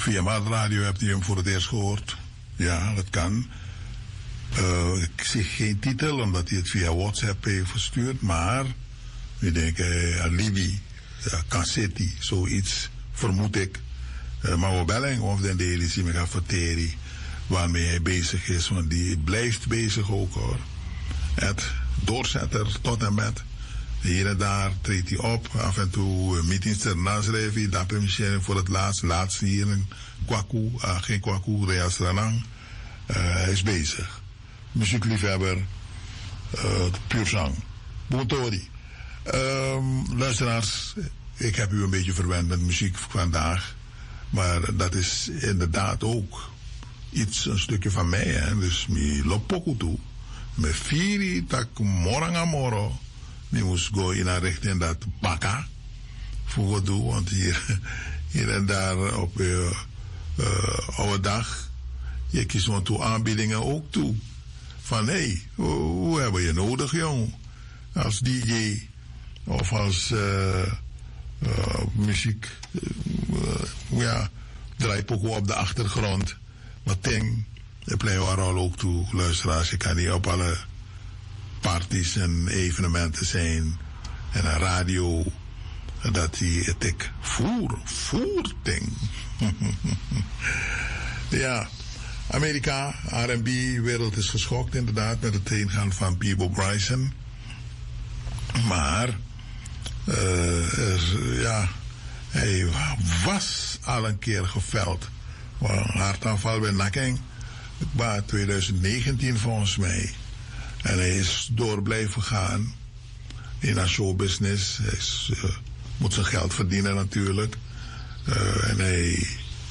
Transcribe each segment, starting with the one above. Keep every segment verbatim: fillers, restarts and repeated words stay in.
via Mad Radio hebt u hem voor het eerst gehoord. Ja, dat kan. Uh, ik zie geen titel, omdat hij het via WhatsApp heeft verstuurd. Maar, ik denk, uh, Alibi, uh, Cassetti, zoiets, vermoed ik. Uh, maar we bellen of de delen zien me verteren waarmee hij bezig is. Want die blijft bezig ook hoor. Het doorzetter tot en met. Hier en daar treedt hij op. Af en toe uh, meetings ernaast schrijft hij. Dat misschien voor het laatst. Laatst hier in Kwaku. Uh, geen Kwaku, Reas Ranang. Uh, hij is bezig. Muziekliefhebber. Uh, puur zang. Boetori. Um, luisteraars. Ik heb u een beetje verwend met muziek vandaag. Maar dat is inderdaad ook iets, een stukje van mij. Hè? Dus mi lopoku toe. Me firi tak moranga moro. Mi moest go in een richting dat baka. Voor wat doen, want hier, hier en daar op uh, uh, oude dag. Je kiest want toe aanbiedingen ook toe. Van hé, hey, hoe, hoe hebben je nodig jong? Als D J of als uh, uh, muziek. Uh, ja, draai pokoe op de achtergrond. Wat ding. Ik play waar al ook toe, luisteraars. Je kan niet op alle parties en evenementen zijn. En een radio. Dat die het ik voer, voer ding. Ja, Amerika, R en B, wereld is geschokt inderdaad met het heengaan van Peabo Bryson. Maar, uh, er, ja, hij was al een keer geveld. Een hartaanval bij Naking. Maar twintig negentien volgens mij. En hij is door blijven gaan in een showbusiness. Hij is, uh, moet zijn geld verdienen natuurlijk. Uh, en hij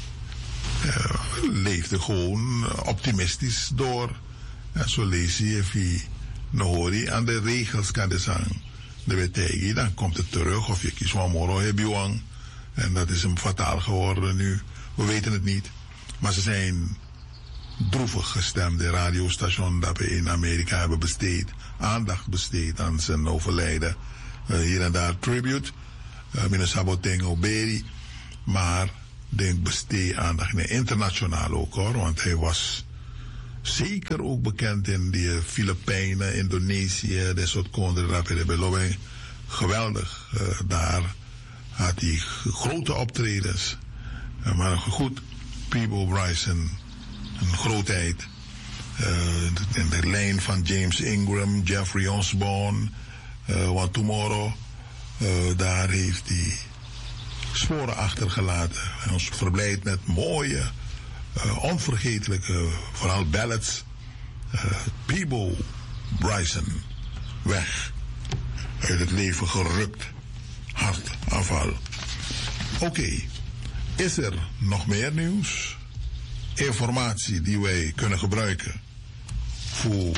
uh, leefde gewoon optimistisch door. En zo lees je, if hij Nohori aan de regels kan de zang. De wetegi, dan komt het terug. Of je kiest van Moro Hebiwang. En dat is hem fataal geworden nu. We weten het niet. Maar ze zijn droevig gestemd. De radiostation dat we in Amerika hebben besteed. Aandacht besteed aan zijn overlijden. Uh, hier en daar tribute. Uh, Minus Saboteng Oberi. Maar denk besteed aandacht. Nee, internationaal ook hoor. Want hij was zeker ook bekend in de Filipijnen, Indonesië. Dat soort konden. Geweldig. Uh, daar had hij grote optredens. Uh, maar goed, Peabo Bryson, een grootheid. Uh, in de lijn van James Ingram, Jeffrey Osborne, uh, Want Tomorrow. Uh, daar heeft hij sporen achtergelaten. En ons verblijdt met mooie, uh, onvergetelijke, vooral ballads. Uh, Peabo Bryson, weg. Uit het leven gerukt. Hartaanval. Oké. Okay. Is er nog meer nieuws? Informatie die wij kunnen gebruiken voor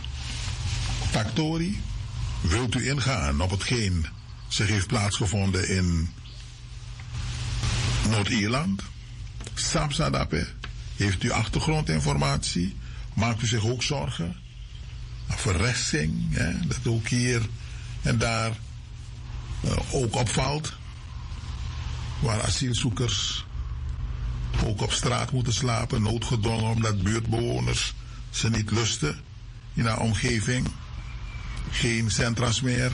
Factory? Wilt u ingaan op hetgeen zich heeft plaatsgevonden in Noord-Ierland? Sapsadape? Heeft u achtergrondinformatie? Maakt u zich ook zorgen? Een verresting, hè? Dat ook hier en daar uh, ook opvalt. Waar asielzoekers ook op straat moeten slapen, noodgedwongen omdat buurtbewoners ze niet lusten in haar omgeving. Geen centra's meer.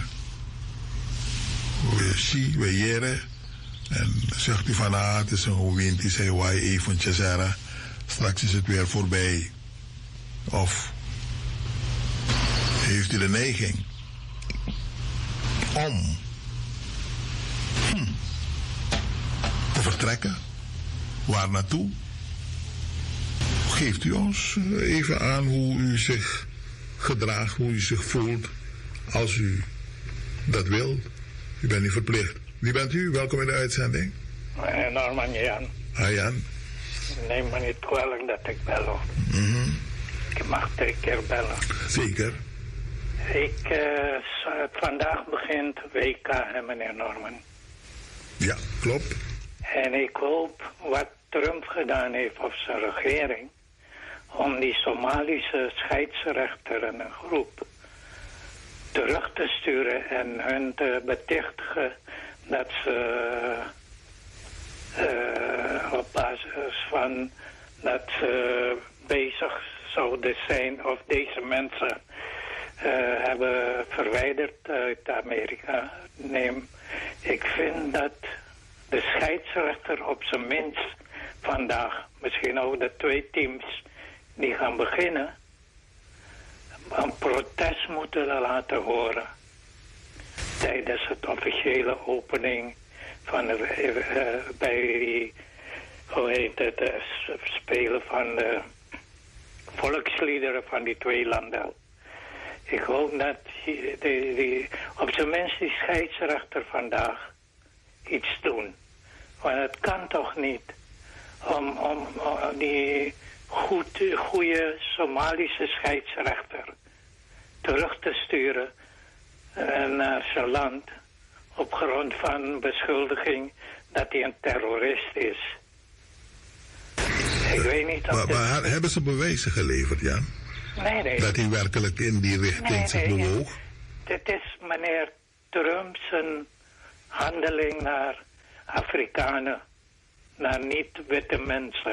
We zien, we jaren. En zegt u van ah, het is een wind, die zei wij eventjes er. Straks is het weer voorbij. Of heeft u de neiging om hm, te vertrekken? Waar naartoe? Geeft u ons even aan hoe u zich gedraagt, hoe u zich voelt, als u dat wilt. U bent niet verplicht. Wie bent u? Welkom in de uitzending. Norman Jan. Ah Jan. Neem me niet kwalijk dat ik bel. Mm-hmm. Ik mag drie keer bellen. Zeker. Ik, uh, vandaag begint W K, hè, meneer Norman. Ja, klopt. En ik hoop wat Trump gedaan heeft of zijn regering, om die Somalische scheidsrechter en een groep terug te sturen en hun te betichtigen dat ze uh, op basis van dat ze bezig zouden zijn of deze mensen uh, hebben verwijderd uit Amerika. Neem, ik vind dat de scheidsrechter op zijn minst vandaag, misschien ook de twee teams die gaan beginnen, een protest moeten laten horen tijdens het officiële opening van de, uh, bij die, hoe heet het, uh, spelen van de volksliederen van die twee landen. Ik hoop dat die, die, die, op zijn minst die scheidsrechter vandaag iets doen. Want het kan toch niet om, om, om die goed, goede Somalische scheidsrechter terug te sturen uh, naar zijn land op grond van beschuldiging dat hij een terrorist is. Ik weet niet of maar, dit... maar hebben ze bewijzen geleverd, Jan? Nee, nee. Dat hij werkelijk in die richting nee, zich nee, bewoog? Dit is meneer Trump's handeling naar Afrikanen, naar niet-witte mensen.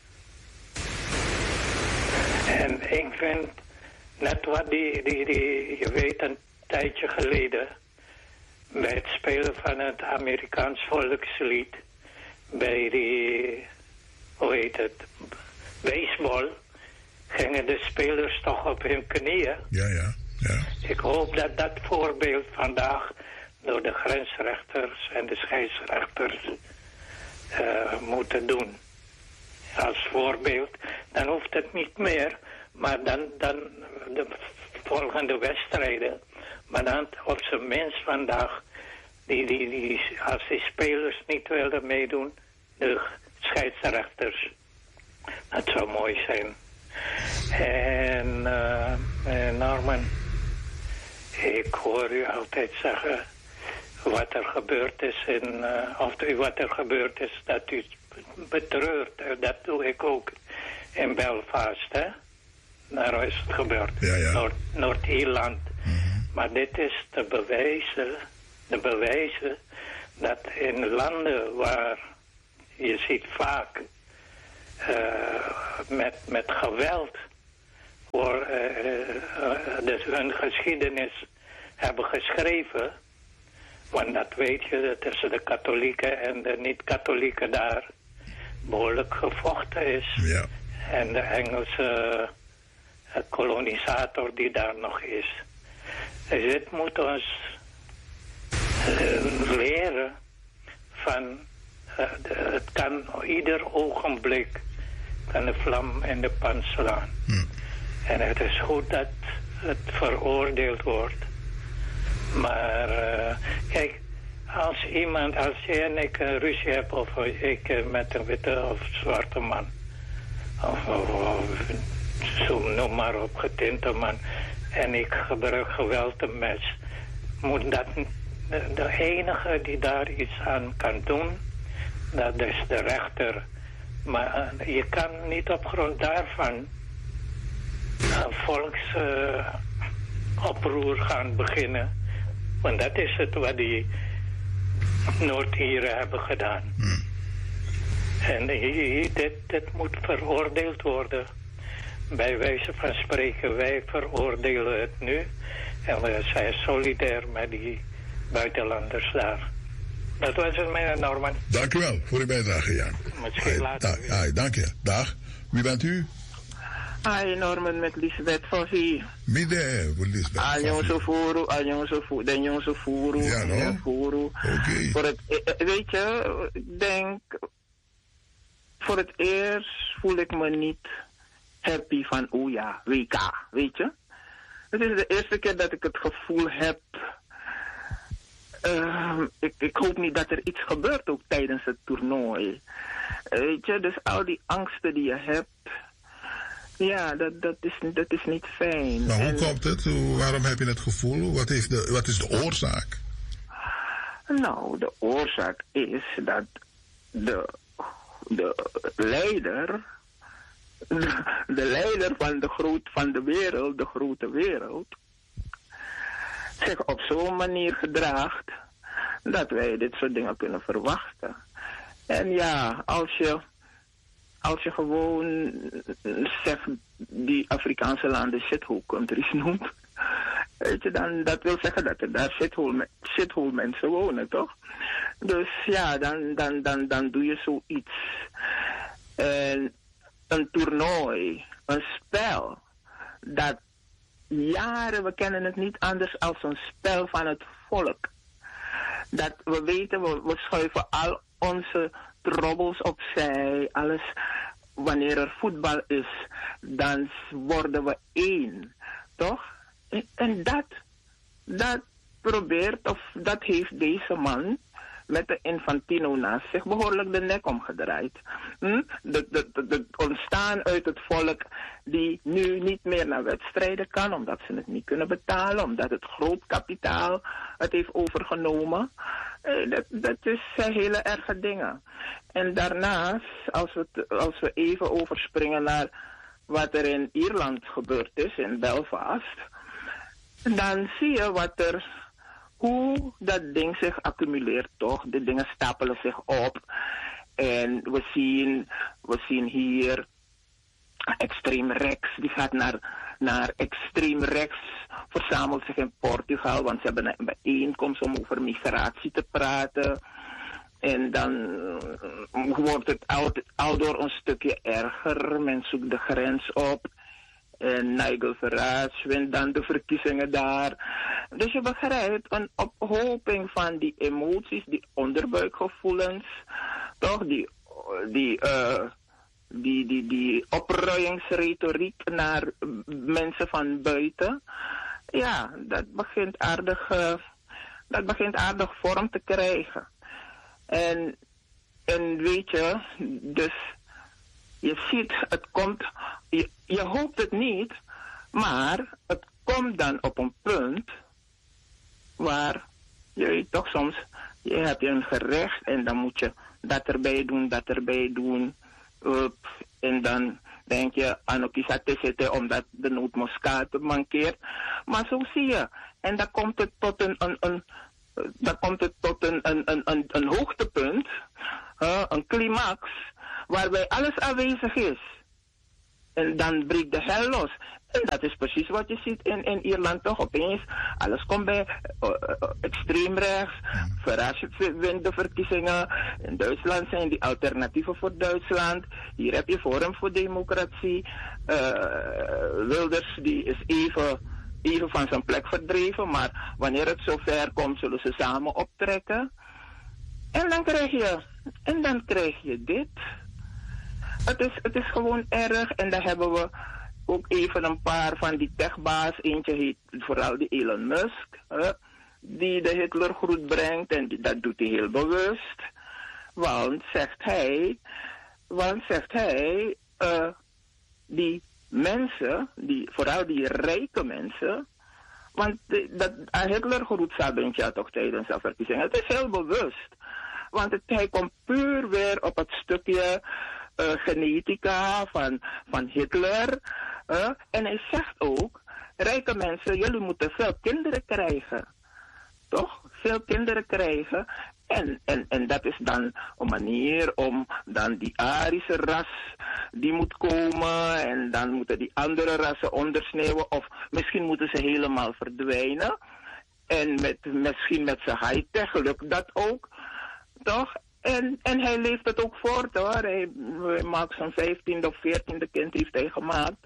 En ik vind, net wat die, die, die, je weet een tijdje geleden, bij het spelen van het Amerikaans volkslied, bij die, hoe heet het, baseball, gingen de spelers toch op hun knieën. Ja, ja, ja. Ik hoop dat dat voorbeeld vandaag door de grensrechters en de scheidsrechters uh, moeten doen. Als voorbeeld, dan hoeft het niet meer, maar dan, dan de volgende wedstrijden. Maar dan op zijn minst vandaag, die, die, die, als die spelers niet wilden meedoen, de scheidsrechters. Dat zou mooi zijn. En uh, Norman, ik hoor u altijd zeggen wat er gebeurd is in, uh, of wat er gebeurd is, dat u betreurt. Dat doe ik ook in Belfast, hè. Daar is het gebeurd. Ja, ja. Noord, Noord-Ierland. Mm-hmm. Maar dit is de bewijzen, de bewijzen dat in landen waar je ziet vaak uh, met, met geweld voor uh, uh, dus hun geschiedenis hebben geschreven. Want dat weet je, dat tussen de katholieken en de niet-katholieken daar behoorlijk gevochten is. Ja. En de Engelse uh, kolonisator die daar nog is. Dus dit moet ons uh, leren van, uh, de, het kan ieder ogenblik kan de vlam in de pan slaan. Hm. En het is goed dat het veroordeeld wordt. Maar uh, kijk, als iemand, als jij en ik een ruzie heb, of ik uh, met een witte of zwarte man, of, of, of zo noem maar op, getinte man, en ik gebruik geweld een mes, moet dat de, de enige die daar iets aan kan doen, dat is de rechter. Maar uh, je kan niet op grond daarvan een volksoproer uh, gaan beginnen. Want dat is het wat die Noord-Ieren hebben gedaan. Hmm. En hier, dit, dit moet veroordeeld worden. Bij wijze van spreken, wij veroordelen het nu. En we zijn solidair met die buitenlanders daar. Dat was het, meneer Norman. Dank u wel voor uw bijdrage, Jan. Misschien later. Da- da- dank je. Dag. Wie bent u? Hi Norman met Lisbeth Fossi. Midden, voor Lisbeth. Anjonse Furu, Anjonse Furu, de Jonse Furu. Ja, no? Furu. Oké. Voor het, weet je, ik denk, voor het eerst voel ik me niet happy van, oh ja, W K, weet je. Het is de eerste keer dat ik het gevoel heb, uh, ik, ik hoop niet dat er iets gebeurt ook tijdens het toernooi. Weet je, dus al die angsten die je hebt, ja, dat, dat, is, dat is niet fijn. Maar hoe en, komt het? Hoe, waarom heb je het gevoel? Wat, heeft de, wat is de oorzaak? Nou, de oorzaak is dat de, de leider, de, de leider van de, groot, van de wereld, de grote wereld, zich op zo'n manier gedraagt dat wij dit soort dingen kunnen verwachten. En ja, als je als je gewoon zegt die Afrikaanse landen shithole countries noemt, weet je, dan dat wil zeggen dat er daar shithole, shithole mensen wonen, toch? Dus ja, dan, dan, dan, dan doe je zoiets. En een toernooi, een spel, dat jaren, we kennen het niet anders als een spel van het volk. Dat we weten, we, we schuiven al onze trobbels opzij, alles. Wanneer er voetbal is, dan worden we één, toch? En, en dat, dat probeert, of dat heeft deze man met de Infantino naast zich behoorlijk de nek omgedraaid. Hm? De, de, de, de ontstaan uit het volk die nu niet meer naar wedstrijden kan, omdat ze het niet kunnen betalen, omdat het groot kapitaal het heeft overgenomen. Eh, dat, dat is uh, hele erge dingen. En daarnaast, als we, als we even overspringen naar wat er in Ierland gebeurd is, in Belfast, dan zie je wat er, hoe dat ding zich accumuleert, toch? De dingen stapelen zich op. En we zien, we zien hier extreem rechts, die gaat naar, naar extreem rechts, verzamelt zich in Portugal, want ze hebben een bijeenkomst om over migratie te praten. En dan wordt het al, al door een stukje erger. Men zoekt de grens op. En Nigel Farage wint dan de verkiezingen daar. Dus je begrijpt, een ophoping van die emoties, die onderbuikgevoelens, toch? Die, die, uh, die, die, die opruiingsretoriek naar mensen van buiten. Ja, dat begint aardig, uh, dat begint aardig vorm te krijgen. En, en weet je, dus je ziet, het komt, je, je hoopt het niet, maar het komt dan op een punt waar je toch soms, je hebt een gerecht en dan moet je dat erbij doen, dat erbij doen. Up, en dan denk je aan ook iets te zitten omdat de nootmuskaat mankeert. Maar zo zie je. En dan komt het tot een, een, een dan komt het tot een, een, een, een, een hoogtepunt, uh, een climax, waarbij alles aanwezig is. En dan breekt de hel los. En dat is precies wat je ziet in, in Ierland toch opeens. Alles komt bij uh, uh, extreem rechts. Farage wint de verkiezingen. In Duitsland zijn die alternatieven voor Duitsland. Hier heb je Forum voor Democratie. Uh, Wilders die is even... even van zijn plek verdreven, maar wanneer het zover komt, zullen ze samen optrekken. En dan krijg je, en dan krijg je dit. Het is, het is gewoon erg, en dan hebben we ook even een paar van die techbaas. Eentje heet vooral die Elon Musk, hè, die de Hitlergroet brengt, en die, dat doet hij heel bewust. Want, zegt hij, want, zegt hij, uh, die mensen, die, vooral die rijke mensen, want de, dat Hitler geroet Sabintje toch tijdens de verkiezingen. Het is heel bewust, want het, hij komt puur weer op het stukje uh, genetica van, van Hitler. Uh, en hij zegt ook, rijke mensen, jullie moeten veel kinderen krijgen. Toch? Veel kinderen krijgen. En, en, en dat is dan een manier om dan die Arische ras, die moet komen, en dan moeten die andere rassen ondersneeuwen, of misschien moeten ze helemaal verdwijnen. En met, misschien met zijn high-tech lukt dat ook, toch? En, en hij leeft het ook voort, hoor. Hij, hij maakt zijn vijftiende of veertiende kind, heeft hij gemaakt.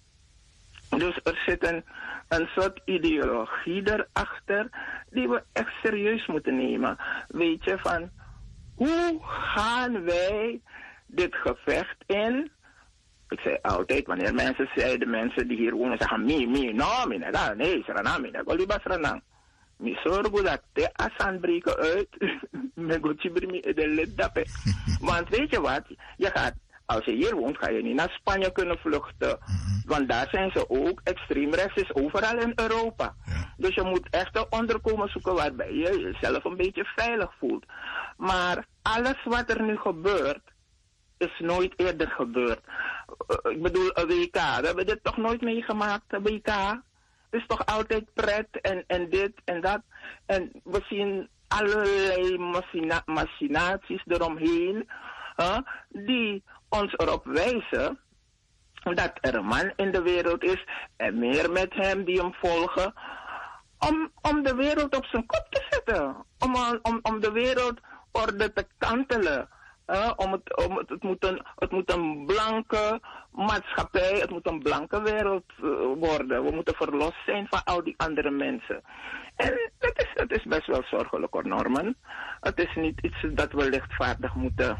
Dus er zit een, een soort ideologie erachter die we echt serieus moeten nemen. Weet je, van hoe gaan wij dit gevecht in? Ik zei altijd, wanneer mensen zeiden, mensen die hier wonen, zeggen, mi, mi, no, mi, nada, nee, srana, mi, nada, liba srana. Mi zorgen dat de asan breken uit, me gochibri mi de lid dape. Want weet je wat, je gaat, als je hier woont, ga je niet naar Spanje kunnen vluchten. Want daar zijn ze ook, extreem rechts is overal in Europa. Ja. Dus je moet echt een onderkomen zoeken waarbij je jezelf een beetje veilig voelt. Maar alles wat er nu gebeurt, is nooit eerder gebeurd. Uh, ik bedoel, een W K, we hebben dit toch nooit meegemaakt, een W K? Het is toch altijd pret en, en dit en dat. En we zien allerlei machina- machinaties eromheen, uh, die ons erop wijzen dat er een man in de wereld is en meer met hem die hem volgen, om, om de wereld op zijn kop te zetten. Om, om, om de wereldorde te kantelen. Uh, om het, om het, het, moet een, het moet een blanke maatschappij, het moet een blanke wereld uh, worden. We moeten verlost zijn van al die andere mensen. En dat is, dat is best wel zorgelijk hoor, Norman. Het is niet iets dat we lichtvaardig moeten,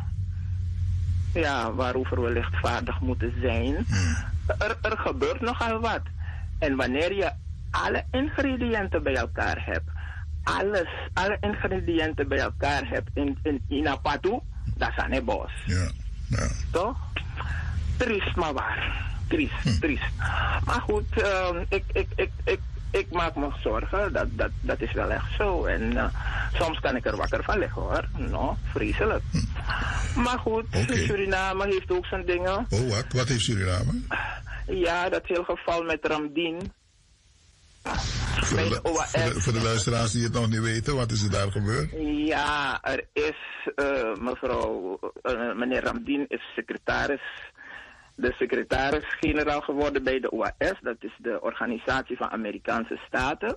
ja, waarover we lichtvaardig moeten zijn. Er, er gebeurt nogal wat. En wanneer je alle ingrediënten bij elkaar hebt, alles, alle ingrediënten bij elkaar hebt in, in Inapatu, dat is een bos. Ja, ja. Toch? Triest maar waar. Triest, hm. triest. Maar goed, uh, ik, ik, ik, ik, ik maak me zorgen. Dat, dat, dat is wel echt zo. En uh, soms kan ik er wakker van liggen hoor. No, vreselijk. Hm. Maar goed, okay. Suriname heeft ook zijn dingen. Oh, wat? Wat heeft Suriname? Ja, dat hele geval met Ramdien. Voor de, voor, de, voor de luisteraars die het nog niet weten, wat is er daar gebeurd? Ja, er is uh, mevrouw, uh, meneer Ramdien is secretaris, de secretaris-generaal geworden bij de O A S, dat is de Organisatie van Amerikaanse Staten.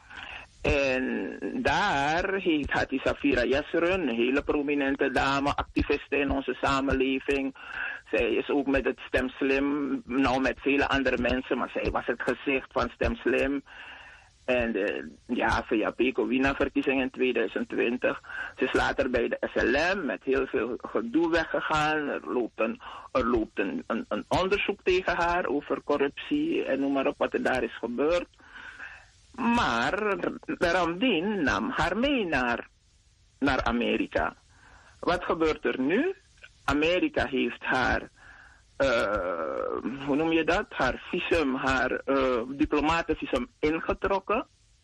En daar heeft, had die Safira Yesrun, een hele prominente dame, activiste in onze samenleving. Zij is ook met het Stem Slim, nou met vele andere mensen, maar zij was het gezicht van Stem Slim. En de, ja, via Pekowina-verkiezing in tweeduizend twintig. Ze is later bij de S L M met heel veel gedoe weggegaan. Er loopt een, er loopt een, een, een onderzoek tegen haar over corruptie en noem maar op wat er daar is gebeurd. Maar Ramdien nam haar mee naar, naar Amerika. Wat gebeurt er nu? Amerika heeft haar, uh, hoe noem je dat? Haar visum, haar uh, diplomatenvisum ingetrokken.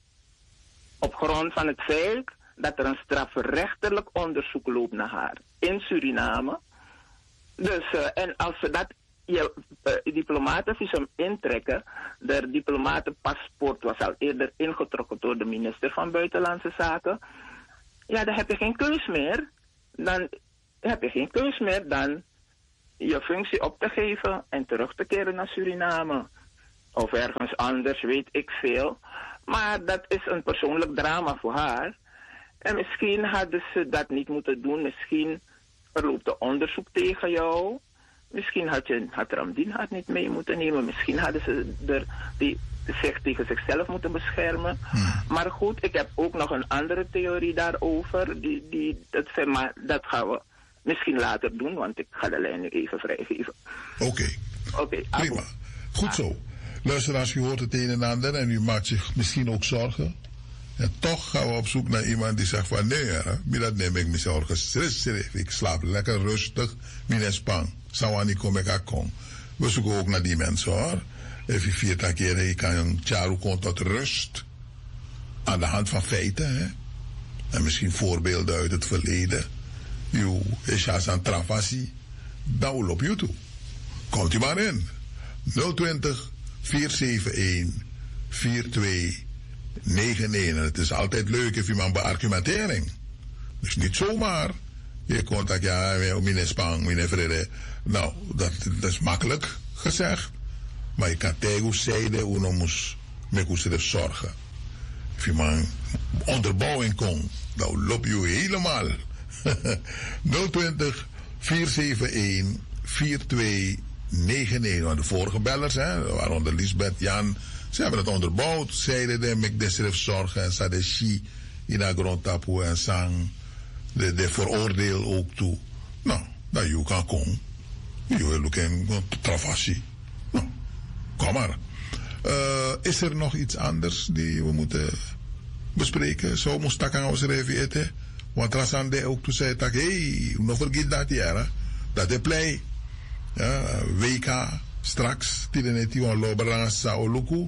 Op grond van het feit dat er een strafrechtelijk onderzoek loopt naar haar in Suriname. Dus, uh, en als ze dat je uh, diplomatenvisum intrekken, de diplomatenpaspoort was al eerder ingetrokken door de minister van Buitenlandse Zaken. Ja, dan heb je geen keus meer. Dan heb je geen keus meer dan je functie op te geven en terug te keren naar Suriname. Of ergens anders, weet ik veel. Maar dat is een persoonlijk drama voor haar. En misschien hadden ze dat niet moeten doen. Misschien er loopt een onderzoek tegen jou. Misschien had, je, had Ramdien het niet mee moeten nemen. Misschien hadden ze er die, zich tegen zichzelf moeten beschermen. Hmm. Maar goed, ik heb ook nog een andere theorie daarover. Die, die, dat, maar dat gaan we misschien later doen, want ik ga de lijn nu even vrijgeven. Oké. Okay. Oké. Okay, prima. Goed ah. zo. Luisteraars, u hoort het een en ander en u maakt zich misschien ook zorgen. En toch gaan we op zoek naar iemand die zegt van nee, hè, dat neem ik me zorgen. Ik slaap lekker rustig. Mijn spang. Sawani kom ik aan. We zoeken ook naar die mensen hoor. Even vier keer je kan een charu komt tot rust. Aan de hand van feiten. Hè? En misschien voorbeelden uit het verleden. U is als een travasie. Dan op YouTube. Komt u maar in. nul twintig, vier zeven een, vier twee negen een. En het is altijd leuk als iemand beargumentering. Dus niet zomaar. Je contact, ja, meneer Spang, meneer Vrede. Nou, dat, dat is makkelijk gezegd. Maar je kan tegen zijde, hoe moest met hoe zorgen. Als iemand onderbouwing komt, dan loop je helemaal. nul twintig, vier zeven een, vier twee negen een. Want de vorige bellers, hè, waaronder Lisbeth, Jan, ze hebben het onderbouwd. Zeiden de met de zorgen en ze de chi in de grondtapu en sang. De, de veroordeel ook toe. Nou, dat je kan komen. Je wil ook een travasie. Nou, kom maar. Uh, is er nog iets anders die we moeten bespreken? Zo moest ik aan ons even eten. Want Rassande ook toen zei dat, hé, hey, nog vergeet dat hier. Dat is play. Ja, W K straks. Tijdens die van Loberanga Saoluku.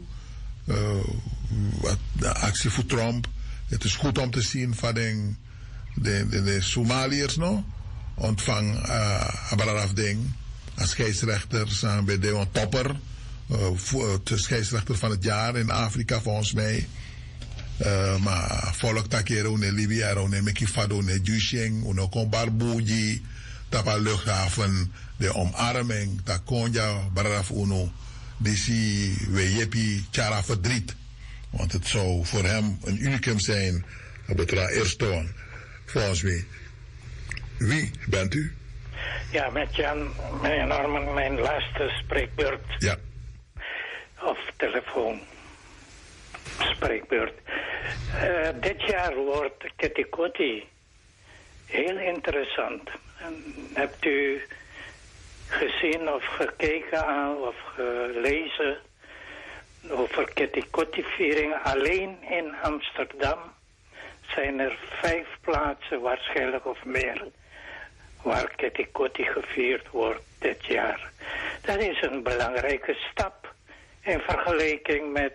De actie voor Trump. Het is goed om te zien van de, de, de, de Somaliërs, no? Ontvang uh, Abararaf Ding als scheidsrechter samen bij Deon Topper. Uh, de scheidsrechter van het jaar in Afrika volgens mij. Uh, maar volk takero ne Libya, ne Mekifado, ne Jusheng, ne Kombarbuji. tapa luchthaven, de omarming, takonja, baraf uno, disi wejepi, chara verdriet. Want het zou voor hem een unicum zijn op het Eerstoon. Volgens mij. Wie bent u? Ja, met Jan, meneer Norman, mijn laatste spreekbeurt. Ja. Of telefoon. Spreekbeurt. Uh, dit jaar wordt Ketikoti heel interessant. En hebt u gezien of gekeken aan of gelezen over Ketikoti-viering? Alleen in Amsterdam zijn er vijf plaatsen, waarschijnlijk of meer, waar Ketikoti gevierd wordt dit jaar. Dat is een belangrijke stap in vergelijking met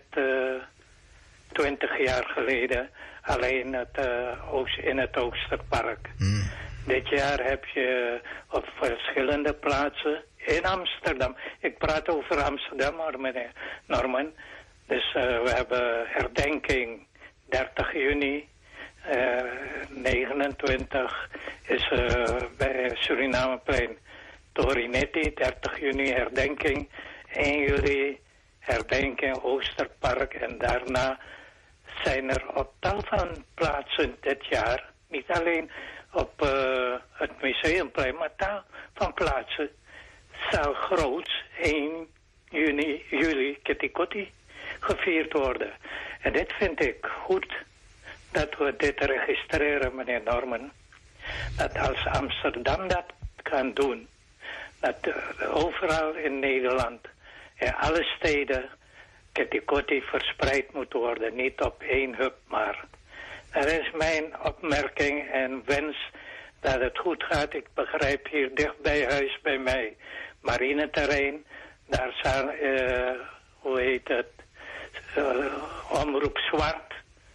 twintig uh, jaar geleden alleen het, uh, Oost, in het Oosterpark. Mm. Dit jaar heb je op verschillende plaatsen in Amsterdam. Ik praat over Amsterdam, maar meneer Norman. Dus uh, we hebben herdenking dertig juni. Uh, negenentwintig is uh, bij Surinameplein Torinetti, dertig juni herdenking. één juli herdenking Oosterpark. En daarna zijn er op tal van plaatsen dit jaar, niet alleen op uh, het Museumplein, maar tal van plaatsen zal groots één juni, juli Ketikoti gevierd worden. En dit vind ik goed dat we dit registreren, meneer Norman. Dat als Amsterdam dat kan doen, dat uh, overal in Nederland, in alle steden, Ketikoti verspreid moet worden. Niet op één hub, maar. Dat is mijn opmerking en wens dat het goed gaat. Ik begrijp hier dicht bij huis bij mij, marineterrein, daar zijn, uh, hoe heet het, uh, Omroep Zwart,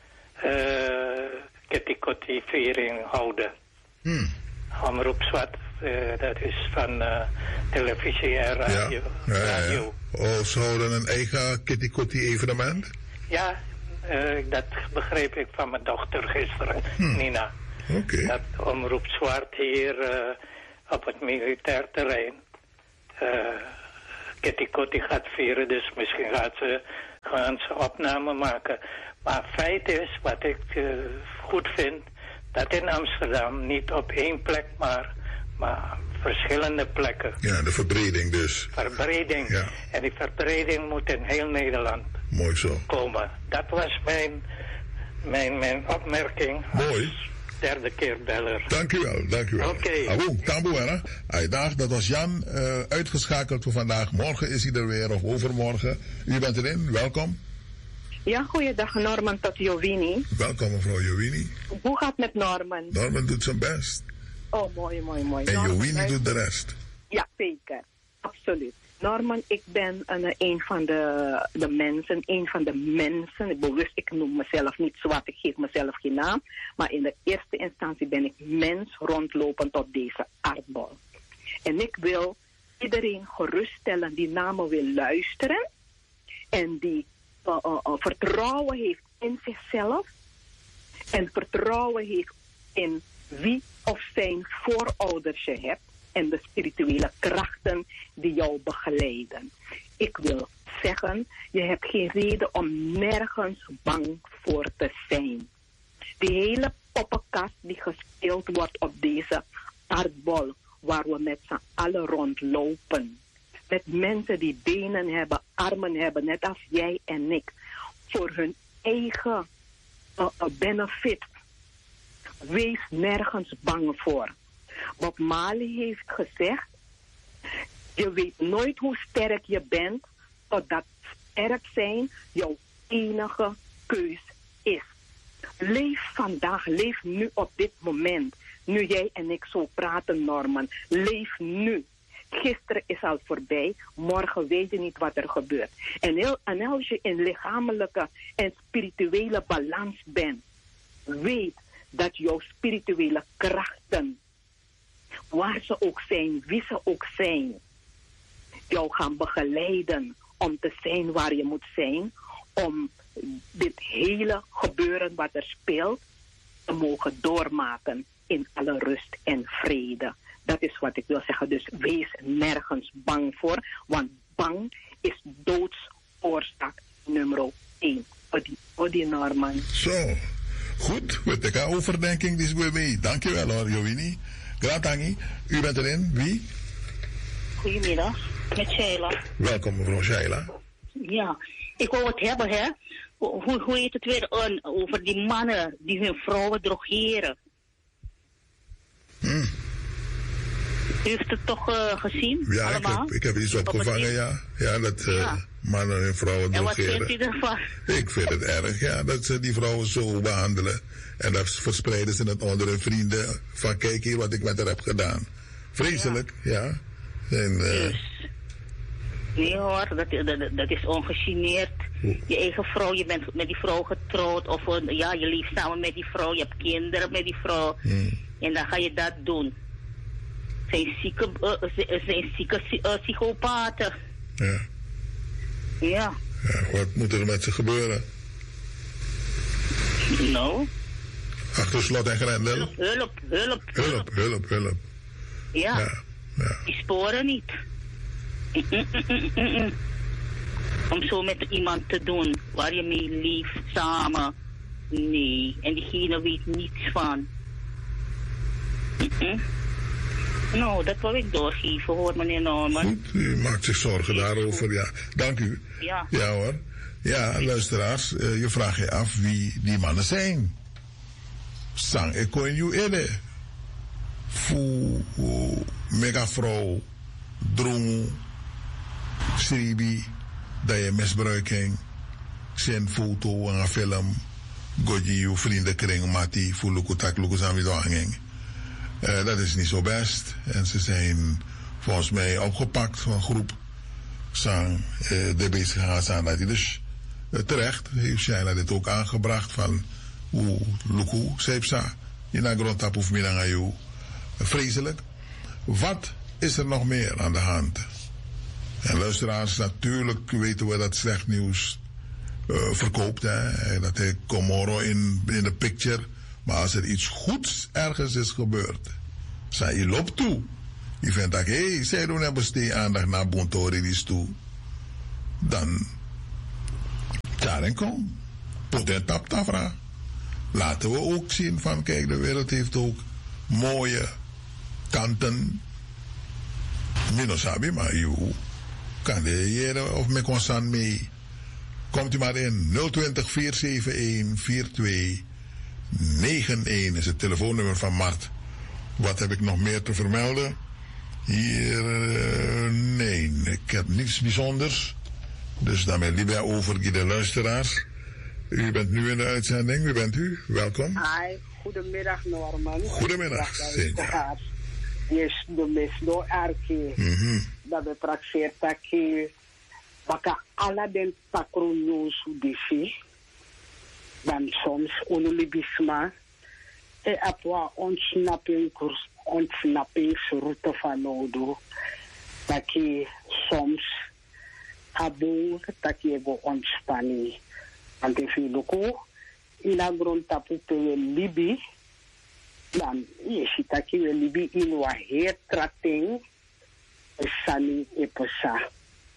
uh, Ketikoti-viering houden. Hmm. Omroep Zwart, uh, dat is van uh, televisie en radio. Ja, ja, ja, ja. Oh, ze houden een eigen Ketikoti-evenement? Ja, uh, dat begreep ik van mijn dochter gisteren, hmm. Nina. Okay. Dat Omroep Zwart hier uh, op het militair terrein uh, Ketikoti gaat vieren, dus misschien gaat ze gaan ze opname maken. Maar feit is, wat ik uh, goed vind, dat in Amsterdam niet op één plek, maar, maar verschillende plekken. Ja, de verbreding dus. Verbreding. Ja. En die verbreding moet in heel Nederland Mooi zo. komen. Dat was mijn, mijn, mijn opmerking. Mooi. Derde keer beller. Dank u wel, dank u wel. Oké. Okay. Awoe, Tamboera. Dag, dat was Jan, uh, uitgeschakeld voor vandaag. Morgen is hij er weer, of overmorgen. U bent erin, welkom. Ja, goeiedag Norman tot Jovini. Welkom mevrouw Jovini. Hoe gaat het met Norman? Norman doet zijn best. Oh, mooi, mooi, mooi. En Norman, Jovini wij... doet de rest. Ja, zeker. Absoluut. Norman, ik ben een, een van de, de mensen, een van de mensen, bewust, ik noem mezelf niet zwart, ik geef mezelf geen naam, maar in de eerste instantie ben ik mens rondlopend op deze aardbol. En ik wil iedereen geruststellen die naar me wil luisteren en die uh, uh, uh, vertrouwen heeft in zichzelf en vertrouwen heeft in wie of zijn voorouders je hebt en de spirituele krachten die jou begeleiden. Ik wil zeggen, je hebt geen reden om nergens bang voor te zijn. Die hele poppenkast die gespeeld wordt op deze aardbol, waar we met z'n allen rondlopen. Met mensen die benen hebben, armen hebben, net als jij en ik. Voor hun eigen uh, uh, benefit. Wees nergens bang voor. Bob Marley heeft gezegd, je weet nooit hoe sterk je bent, totdat sterk zijn jouw enige keus is. Leef vandaag, leef nu op dit moment. Nu jij en ik zo praten, Norman. Leef nu. Gisteren is al voorbij, morgen weet je niet wat er gebeurt. En, heel, en als je in lichamelijke en spirituele balans bent, weet dat jouw spirituele krachten, waar ze ook zijn, wie ze ook zijn, jou gaan begeleiden om te zijn waar je moet zijn, om dit hele gebeuren wat er speelt te mogen doormaken in alle rust en vrede. Dat is wat ik wil zeggen. Dus wees nergens bang voor. Want bang is doodsoorzaak nummer één. Odi, odi Norman. Zo. Goed. We trekken overdenking. Dit is goed mee. Dankjewel hoor, Jovini. Gratangi. U bent erin. Wie? Goedemiddag. Met Sheila. Welkom mevrouw Sheila. Ja. Ik wou het hebben, hè. Hoe, hoe heet het weer? Uh, over die mannen die hun vrouwen drogeren. Hmm. U heeft het toch uh, gezien? Ja, allemaal? ik heb, ik heb iets opgevangen, ja. Ja, dat uh, ja. mannen en vrouwen drogeren. En wat vindt u ervan? Ik vind het erg, ja, dat ze die vrouwen zo behandelen. En dat verspreiden ze het onder hun vrienden. Van kijk hier wat ik met haar heb gedaan. Vreselijk, ja. ja. En, uh, dus. Nee hoor, dat, dat, dat is ongegeneerd. Je eigen vrouw, je bent met die vrouw getrouwd. Of ja, je leeft samen met die vrouw. Je hebt kinderen met die vrouw. Hmm. En dan ga je dat doen. Zijn zieke, uh, zijn zieke uh, psychopaten. Ja. Ja. Ja. Wat moet er met ze gebeuren? Nou. Achter slot en grendel? Hulp, hulp, hulp. Hulp, hulp, hulp. Ja. Ja. Ja. Die sporen niet. Om zo met iemand te doen waar je mee leeft samen. Nee. En diegene weet niets van. Nou, dat wil ik doorgeven hoor, meneer Norman. Goed, u maakt zich zorgen Is daarover, goed. ja. Dank u. Ja. Ja hoor. Ja, luisteraars, uh, je vraagt je af wie die mannen zijn. Sang ik kon je ede. Fu mega vrouw, droom, schribi, dat je misbruiking, zijn foto en een film, godje je vriendenkring, mati, voor lukutak, lukusami doanging. Uh, dat is niet zo best. En ze zijn volgens mij opgepakt van een groep. Sang uh, de bezig gaan staan dat hij dus uh, terecht heeft Sheila dit ook aangebracht van hoe luku sepsa in de grondtap of midden vreselijk. Wat is er nog meer aan de hand? En luisteraars, natuurlijk weten we dat slecht nieuws uh, verkoopt. Hè? Dat hij Komoro in, in de picture. Maar als er iets goeds ergens is gebeurd, zei je loopt toe. Je vindt dat, hé, hey, zij doen hebben steeds aandacht naar Bontoris toe. Dan, daarin kom. Potent tap tafra. Laten we ook zien van, kijk, de wereld heeft ook mooie kanten. Minosabi, maar je kan de hier of met constant mee. Komt u maar in. nul twintig, vier zeven een, vier twee negen een is het telefoonnummer van Mart. Wat heb ik nog meer te vermelden? Hier, uh, nee, ik heb niets bijzonders. Dus daarmee liever over de luisteraars. U bent nu in de uitzending. Wie bent u? Welkom. Hi, goedemiddag Norman. Goedemiddag, Senja. Yes, de mes do arke. Dat betracteert dat je baka alla den takronosu difi. Dan soms onolibisma. E apwa ontsnapping, ontsnappingsroute van nodig. Dat je soms abo dat je go ontspanning. Want if you look in a grond tapu pe libi, dan je ziet dat je libi in wa heer tratting, sani eposa.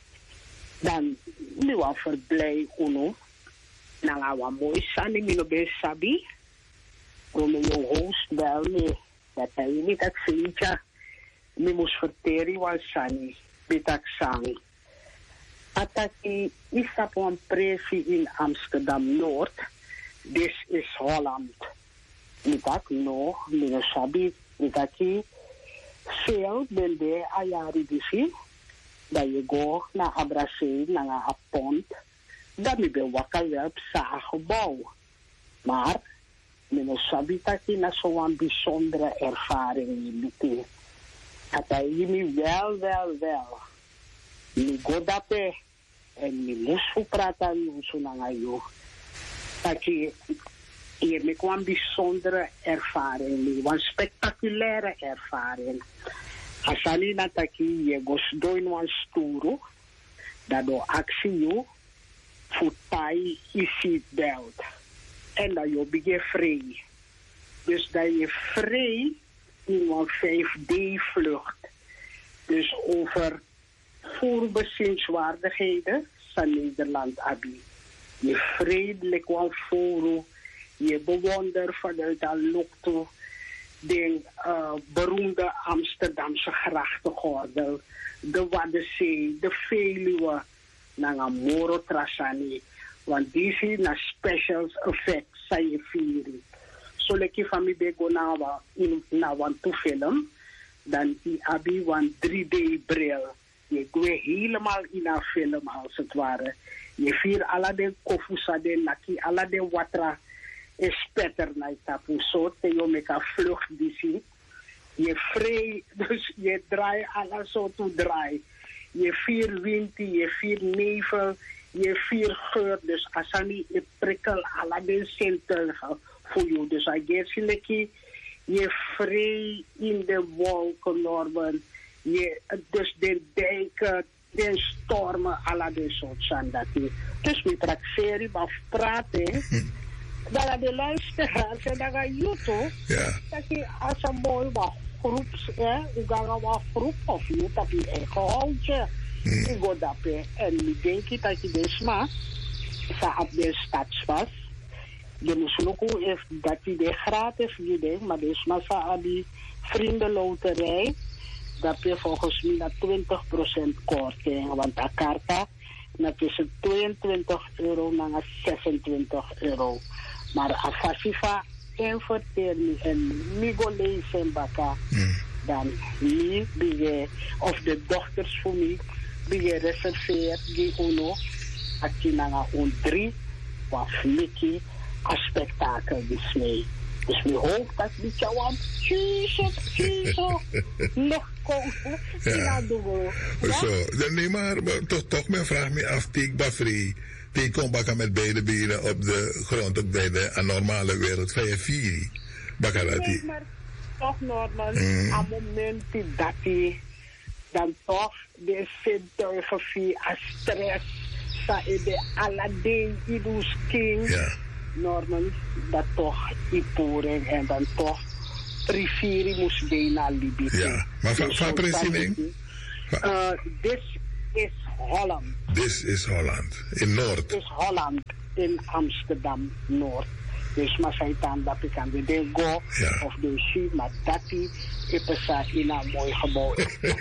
Dan mi wa verblij uno, na wa mooi sani mi no be sabi, om je host wel me, dat hij niet dat zeentje, mi moest verteren wa sani, bitak sang. Ataki is op een presie in Amsterdam Noord. Dit is Holland. Ik dacht nog, meneer Sabi, ik dacht veel ben de ayari disi. Dat je go naar Abrasé, naar een pond. Dat je bij wakker werp sa gebouw. Maar, meneer Sabi, dat je na zo'n bijzondere ervaring niet. Dat je me wel, wel, wel. Mi godape en mi moest praten zo lang ayo. Dat je hier met een bijzondere ervaring, een spectaculaire ervaring. Als je niet dat je je goes doen een stoel, dat door actie je voetai je seatbelt en dat je begint vrij. Dus dat je vrij in een vijf D-vlucht. Dus over voorbezienswaardigheden van Nederland, Abi. Je vredelijk wel voor, je bewonder vanuit een lokto de uh, beroemde Amsterdamse grachtengordel, de Waddenzee, de Veluwe, naar Moro Trasani. Want die zijn een special effect, zei je vieren. Zo lekker van mij bego naar een film, dan die Abi een drie D-bril. Je gaat helemaal in een film als het ware. Je vier alle de kofusa de naki, alle de watra is spetter na tapu. Zo te je met een vlucht die zie. Je vrij, dus je draai alles zo toe draai. Je vier wind, je vier nevel, je vier geur. Dus als je niet prikkel alle de zintuigen voor je. Dus als je lekker je vrij in de wolken normen. Je, dus de dijken, de stormen, alle de soort zijn dat je. Dus we tracteren, maar praten. Dat de luisteraars en dat je YouTube. Dat je als een mooi wat groep, je gaat wat groep of je dat je eigen houtje. Je gaat dat en ik denk dat je dus maar, ze op de stadsvast. Je moet ook even dat je de gratis idee, maar dus maar ze op die vriendenloterij. Dat je volgens mij naar twintig procent korting, want de karta dat is tweeëntwintig euro naar zesentwintig euro. Maar als Fasifa inverteert en Migo lezen baka, dan niet bij of de dochters voor mij, bij reserveert die uno, als je naar een drie, wat flikkie, een spektakel is mee. Dus we hopen dat die jou kiezen, kiezen, nog komen. Ja, zo. Nee, maar, maar toch, toch, mijn vraag me af, Teek Bafri, Teek komt bakken met beide benen op de grond, op bij de anormale wereld, van je vier. Bakalati. Nee, maar toch normaal, mm. aan momenten dat hij dan toch de zintuigen via stress, sa de Aladdin, idus king. Ja. Normaal dat toch ipoering en dan toch rivieri moest bijna Libië. Ja, maar van dus president? Dit is Holland. Dit is Holland, in Noord. Dit is Holland, in Amsterdam, Noord. Dus maar zijn dan dat ik aan de go of de zie, maar dat is in een mooi gebouw.